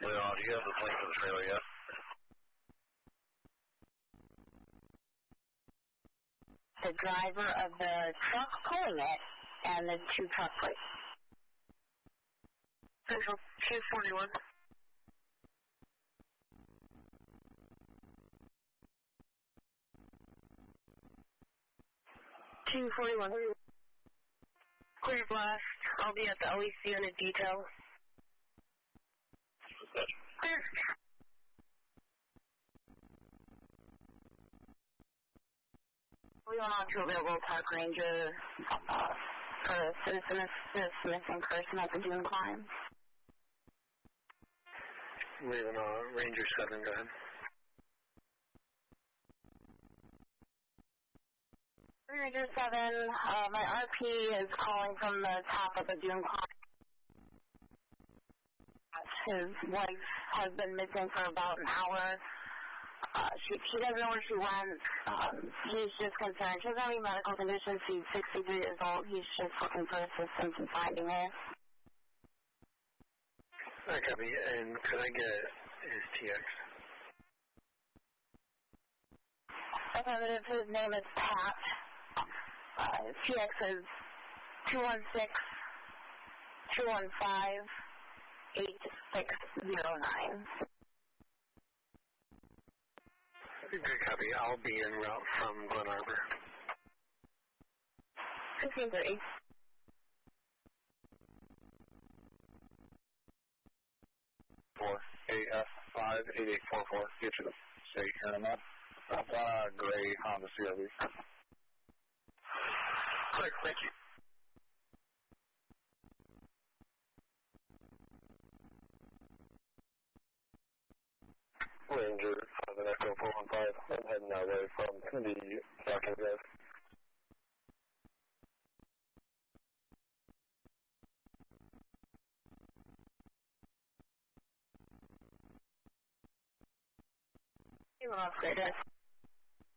Well, do you have the plate for the trailer yet? The driver of the truck pulling it and the 2 truck plates. Central 241. Clear blast. I'll be at the OEC unit detail. Clear. We went on to available Park Ranger for a citizen assist missing person at the dune climb. Leaving Ranger 7, go ahead. Ranger 7, my RP is calling from the top of the dune climb. His wife has been missing for about an hour. She doesn't know where she went. He's just concerned. She doesn't have any medical conditions. She's 63 years old. He's just looking for assistance in finding her. I copy. And could I get his TX? Affirmative. His name is Pat. His TX is 216-215-8609. Good copy. I'll be en route from Glen Arbor. 1630. AF58844. Get you the state here in that. Gray Honda CRV. Great, thank you. Ranger, the Echo 415, I'm heading that way from the Falcon Drive. Upgrade